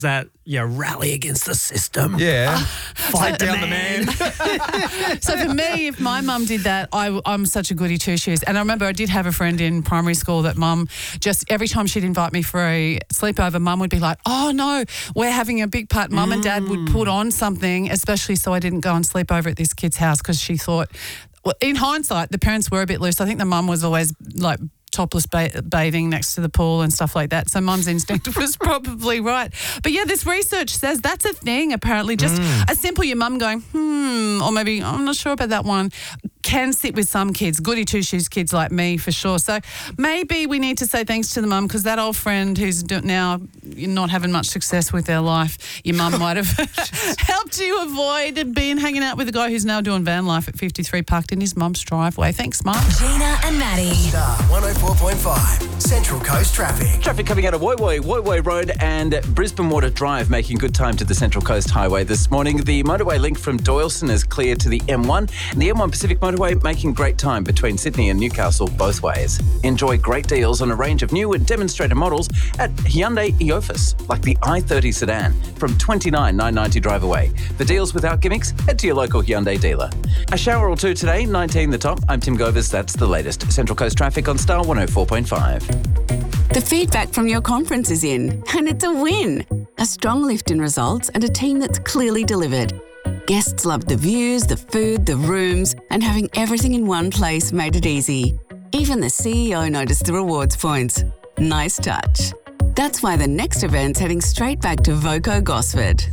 that rally against the system. Yeah. Fight down the man. So for me, if my mum did that, I'm such a goody two-shoes. And I remember I did have a friend in primary school that mum just every time she'd invite me for a sleepover, mum would be like, oh no, we're having a big part. Mum and dad would put on something, especially so I didn't go and sleep over at this kid's house because she thought, well, in hindsight, the parents were a bit loose. I think the mum was always like topless bathing next to the pool and stuff like that. So mum's instinct was probably right. But yeah, this research says that's a thing apparently. Just a simple your mum going, or maybe I'm not sure about that one, can sit with some kids, goody two-shoes kids like me for sure. So maybe we need to say thanks to the mum because that old friend who's now not having much success with their life, your mum might have helped you avoid hanging out with a guy who's now doing van life at 53 parked in his mum's driveway. Thanks, Mum. Gina and Maddie. Star 104.5 Central Coast Traffic. Traffic coming out of Woy Road and Brisbane Water Drive making good time to the Central Coast Highway this morning. The motorway link from Doyleston is clear to the M1 and the M1 Pacific Motorway making great time between Sydney and Newcastle both ways. Enjoy great deals on a range of new and demonstrator models at Hyundai Eofus, like the i30 sedan from $29,990 drive away. For deals without gimmicks, head to your local Hyundai dealer. A shower or two today, 19 the top. I'm Tim Govers. That's the latest. Central Coast Traffic on Star 104.5. The feedback from your conference is in, and it's a win. A strong lift in results and a team that's clearly delivered. Guests loved the views, the food, the rooms, and having everything in one place made it easy. Even the CEO noticed the rewards points. Nice touch. That's why the next event's heading straight back to Voco Gosford.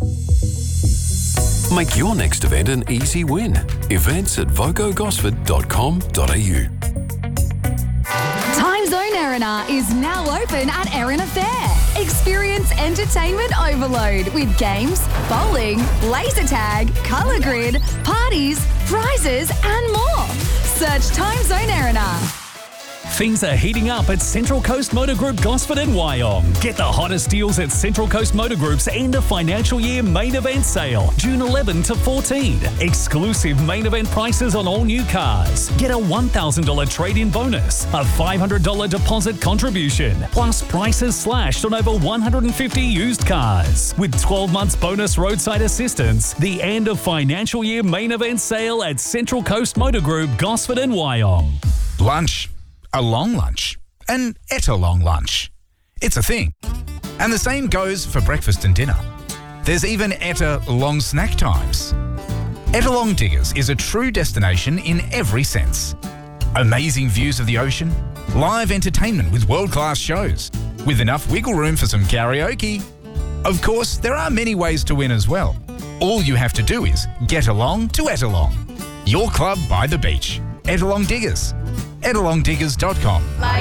Make your next event an easy win. Events at vocogosford.com.au. Time Zone Erina is now open at Erina Fair. Experience entertainment overload with games, bowling, laser tag, colour grid, parties, prizes and more. Search Time Zone Erina. Things are heating up at Central Coast Motor Group Gosford and Wyong. Get the hottest deals at Central Coast Motor Group's end of financial year main event sale, June 11 to 14. Exclusive main event prices on all new cars. Get a $1,000 trade-in bonus, a $500 deposit contribution, plus prices slashed on over 150 used cars. With 12 months bonus roadside assistance, the end of financial year main event sale at Central Coast Motor Group Gosford and Wyong. Lunch. A long lunch. An etta long lunch. It's a thing. And the same goes for breakfast and dinner. There's even etta long snack times. Etta Long Diggers is a true destination in every sense. Amazing views of the ocean, live entertainment with world-class shows, with enough wiggle room for some karaoke. Of course, there are many ways to win as well. All you have to do is get along to Ettalong. Your club by the beach. Ettalong Diggers. ettalongdiggers.com.